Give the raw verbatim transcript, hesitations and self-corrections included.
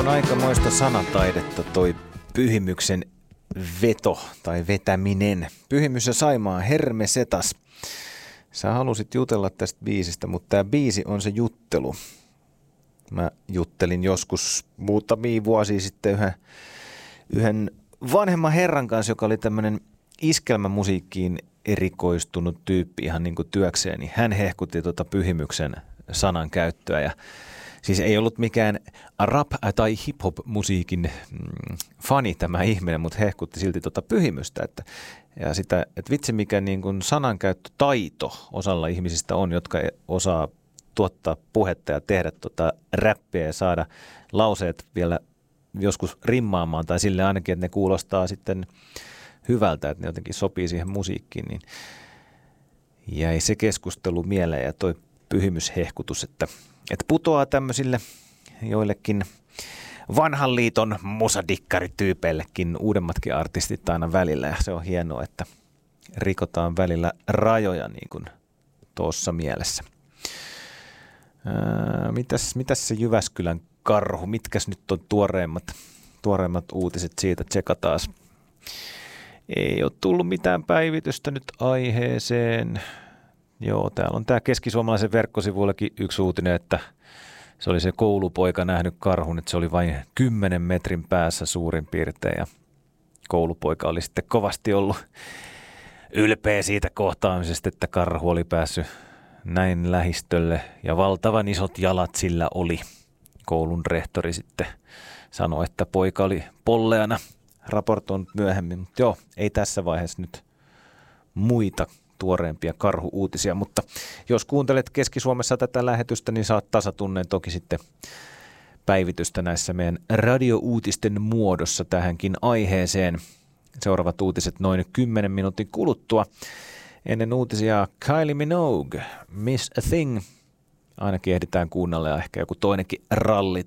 on aikamoista sanataidetta toi Pyhimyksen veto tai vetäminen. Pyhimys ja Saimaa, Hermesetas. Sä halusit jutella tästä biisistä, mutta tää biisi on se juttelu. Mä juttelin joskus muutamia vuosia sitten yhden, yhden vanhemman herran kanssa, joka oli tämmönen iskelmämusiikkiin erikoistunut tyyppi ihan niin kuin työkseen, niin hän hehkutti tuota Pyhimyksen sanan käyttöä ja siis ei ollut mikään rap- tai hip-hop-musiikin mm, fani tämä ihminen, mutta hehkutti silti tuota Pyhimystä. Että, ja sitä, että vitsi mikä niin kuin sanankäyttötaito osalla ihmisistä on, jotka osaa tuottaa puhetta ja tehdä tuota räppiä ja saada lauseet vielä joskus rimmaamaan tai sille ainakin, että ne kuulostaa sitten hyvältä, että ne jotenkin sopii siihen musiikkiin. Niin jäi se keskustelu mieleen ja toi Pyhimyshehkutus, että Että putoaa tämmöisille joillekin vanhan liiton musadikkarityypeillekin uudemmatkin artistit aina välillä. Ja se on hienoa, että rikotaan välillä rajoja niin kuin tuossa mielessä. Ää, mitäs, mitäs se Jyväskylän karhu? Mitkäs nyt on tuoreimmat, tuoreimmat uutiset siitä? Tsekataan. Ei ole tullut mitään päivitystä nyt aiheeseen. Joo, täällä on tämä Keskisuomalaisen verkkosivuillakin yksi uutinen, että se oli se koulupoika nähnyt karhun, että se oli vain kymmenen metrin päässä suurin piirtein ja koulupoika oli sitten kovasti ollut ylpeä siitä kohtaamisesta, että karhu oli päässyt näin lähistölle ja valtavan isot jalat sillä oli. Koulun rehtori sitten sanoi, että poika oli polleana, raportoinut myöhemmin, mutta joo, ei tässä vaiheessa nyt muita tuoreempia karhu-uutisia, mutta jos kuuntelet Keski-Suomessa tätä lähetystä, niin saat tasatunneen toki sitten päivitystä näissä meidän radiouutisten muodossa tähänkin aiheeseen. Seuraavat uutiset noin kymmenen minuutin kuluttua. Ennen uutisia Kylie Minogue, Miss a Thing. Ainakin ehditään kuunnella ja ehkä joku toinenkin ralli